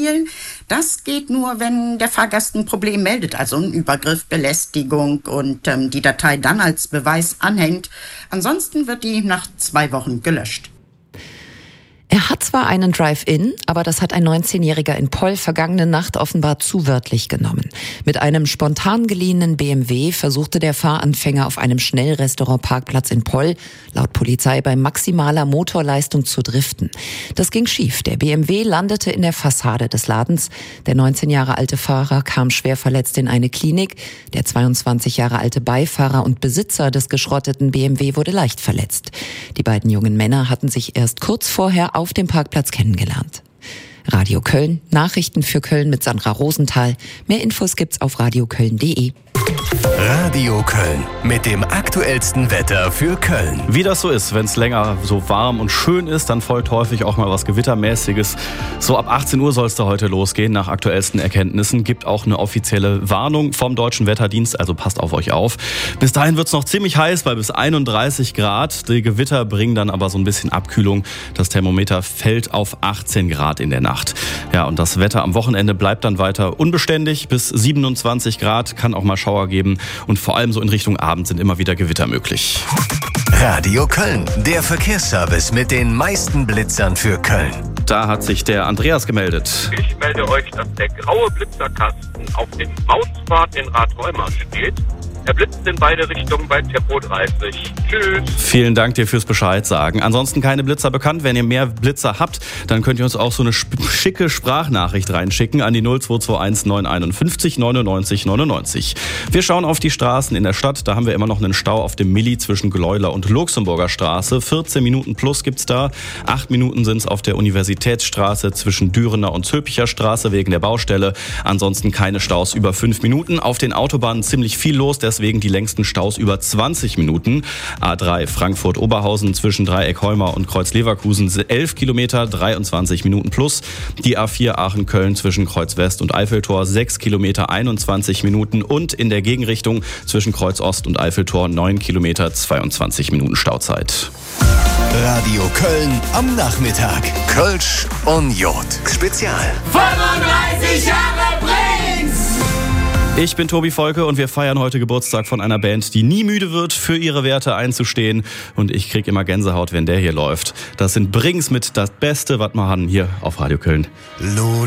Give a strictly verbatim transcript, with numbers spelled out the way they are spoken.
spielen. Das geht nur, wenn der Fahrgast ein Problem meldet, also ein Übergriff, Belästigung und ähm, die Datei dann als Beweis anhängt. Ansonsten wird die nach zwei Wochen gelöscht. Er hat zwar einen Drive-In, aber das hat ein neunzehnjähriger in Poll vergangene Nacht offenbar zu wörtlich genommen. Mit einem spontan geliehenen B M W versuchte der Fahranfänger auf einem Schnellrestaurant-Parkplatz in Poll laut Polizei bei maximaler Motorleistung zu driften. Das ging schief. Der B M W landete in der Fassade des Ladens. Der neunzehn Jahre alte Fahrer kam schwer verletzt in eine Klinik. Der zweiundzwanzig Jahre alte Beifahrer und Besitzer des geschrotteten B M W wurde leicht verletzt. Die beiden jungen Männer hatten sich erst kurz vorher auf dem Parkplatz kennengelernt. Radio Köln, Nachrichten für Köln mit Sandra Rosenthal. Mehr Infos gibt's auf radioköln punkt de. Radio Köln mit dem aktuellsten Wetter für Köln. Wie das so ist, wenn es länger so warm und schön ist, dann folgt häufig auch mal was Gewittermäßiges. So ab achtzehn Uhr soll es da heute losgehen. Nach aktuellsten Erkenntnissen gibt auch eine offizielle Warnung vom Deutschen Wetterdienst, also passt auf euch auf. Bis dahin wird es noch ziemlich heiß, bei bis einunddreißig Grad. Die Gewitter bringen dann aber so ein bisschen Abkühlung. Das Thermometer fällt auf achtzehn Grad in der Nacht. Ja, und das Wetter am Wochenende bleibt dann weiter unbeständig. Bis siebenundzwanzig Grad, kann auch mal Schauer geben. Und vor allem so in Richtung Abend sind immer wieder Gewitter möglich. Radio Köln, der Verkehrsservice mit den meisten Blitzern für Köln. Da hat sich der Andreas gemeldet. Ich melde euch, dass der graue Blitzerkasten auf dem Mauspfad in Rathheuma steht. Er blitzt in beide Richtungen bei Tempo dreißig. Tschüss. Vielen Dank dir fürs Bescheid sagen. Ansonsten keine Blitzer bekannt. Wenn ihr mehr Blitzer habt, dann könnt ihr uns auch so eine schicke Sprachnachricht reinschicken an die null zwei zwei eins neun fünf eins neunundneunzig neunundneunzig. Wir schauen auf die Straßen in der Stadt. Da haben wir immer noch einen Stau auf dem Milli zwischen Gleuler und Luxemburger Straße. vierzehn Minuten plus gibt's da. acht Minuten sind's auf der Universitätsstraße zwischen Dürener und Zülpicher Straße wegen der Baustelle. Ansonsten keine Staus über fünf Minuten. Auf den Autobahnen ziemlich viel los. Deswegen die längsten Staus über zwanzig Minuten. A drei Frankfurt-Oberhausen zwischen Dreieck-Heumar und Kreuz-Leverkusen elf Kilometer, dreiundzwanzig Minuten plus. Die A vier Aachen-Köln zwischen Kreuz-West und Eiffeltor sechs Kilometer, einundzwanzig Minuten. Und in der Gegenrichtung zwischen Kreuz-Ost und Eiffeltor neun Kilometer, zweiundzwanzig Minuten Stauzeit. Radio Köln am Nachmittag. Kölsch und Jod. Spezial. fünfunddreißig Jahre Prinz! Ich bin Tobi Volke und wir feiern heute Geburtstag von einer Band, die nie müde wird, für ihre Werte einzustehen. Und ich krieg immer Gänsehaut, wenn der hier läuft. Das sind Brings mit Das Beste, was wir haben hier auf Radio Köln.